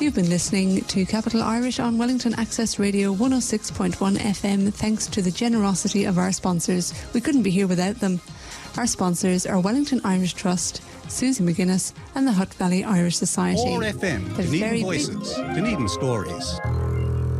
You've been listening to Capital Irish on Wellington Access Radio 106.1 FM thanks to the generosity of our sponsors. We couldn't be here without them. Our sponsors are Wellington Irish Trust, Susie McGuinness and the Hutt Valley Irish Society. Or FM, Dunedin Voices, Dunedin Stories.